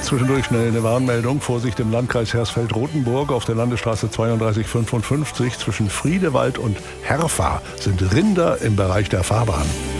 Zwischendurch schnell eine Warnmeldung. Vorsicht im Landkreis Hersfeld-Rotenburg auf der Landesstraße 3255 zwischen Friedewald und Herfa sind Rinder im Bereich der Fahrbahn.